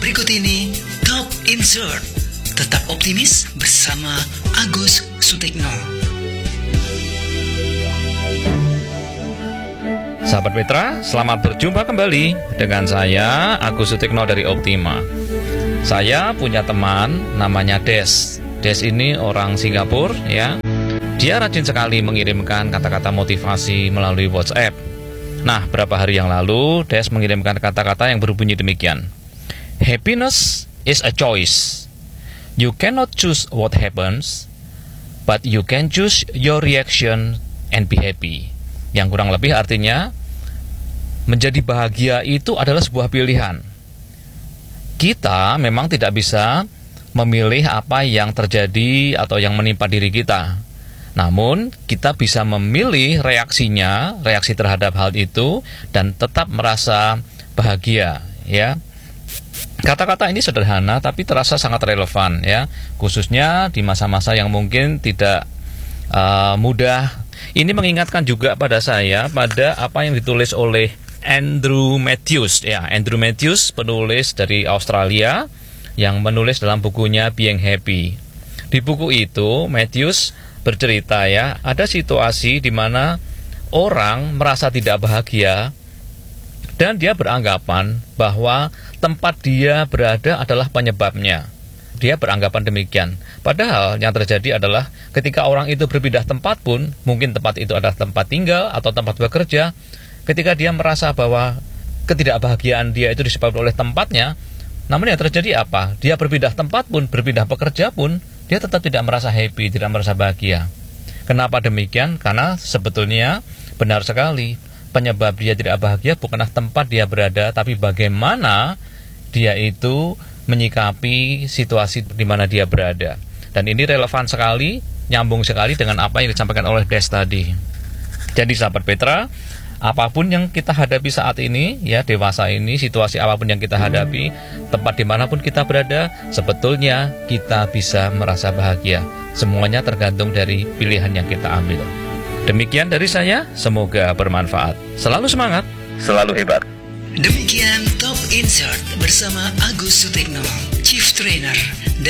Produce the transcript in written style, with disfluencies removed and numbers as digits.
Berikut ini Top Insert. Tetap optimis bersama Agus Sutikno. Sahabat Petra, selamat berjumpa kembali dengan saya Agus Sutikno dari Optima. Saya punya teman namanya Des. Des ini orang Singapura ya. Dia rajin sekali mengirimkan kata-kata motivasi melalui WhatsApp. Nah, beberapa hari yang lalu Des mengirimkan kata-kata yang berbunyi demikian. Happiness is a choice. You cannot choose what happens, but you can choose your reaction and be happy. Yang kurang lebih artinya, menjadi bahagia itu adalah sebuah pilihan. Kita memang tidak bisa memilih apa yang terjadi atau yang menimpa diri kita. Namun, kita bisa memilih reaksinya, reaksi terhadap hal itu, dan tetap merasa bahagia, ya. Kata-kata ini sederhana, tapi terasa sangat relevan, ya. Khususnya di masa-masa yang mungkin tidak mudah. Ini mengingatkan juga pada saya, pada apa yang ditulis oleh Andrew Matthews, ya. Andrew Matthews, penulis dari Australia, yang menulis dalam bukunya Being Happy. Di buku itu, Matthews bercerita ya, ada situasi di mana orang merasa tidak bahagia dan dia beranggapan bahwa tempat dia berada adalah penyebabnya. Dia beranggapan demikian. Padahal yang terjadi adalah ketika orang itu berpindah tempat pun, mungkin tempat itu adalah tempat tinggal atau tempat bekerja, ketika dia merasa bahwa ketidakbahagiaan dia itu disebabkan oleh tempatnya, namun yang terjadi apa? Dia berpindah tempat pun, berpindah pekerja pun, dia tetap tidak merasa happy, tidak merasa bahagia. Kenapa demikian? Karena sebetulnya benar sekali, penyebab dia tidak bahagia bukanlah tempat dia berada, tapi bagaimana dia itu menyikapi situasi di mana dia berada. Dan ini relevan sekali, nyambung sekali dengan apa yang disampaikan oleh Des tadi. Jadi sahabat Petra, apapun yang kita hadapi saat ini, ya dewasa ini, situasi apapun yang kita hadapi, tempat dimanapun kita berada, sebetulnya kita bisa merasa bahagia. Semuanya tergantung dari pilihan yang kita ambil. Demikian dari saya, semoga bermanfaat. Selalu semangat, selalu hebat. Demikian Top Insert bersama Agus Sutikno, Chief Trainer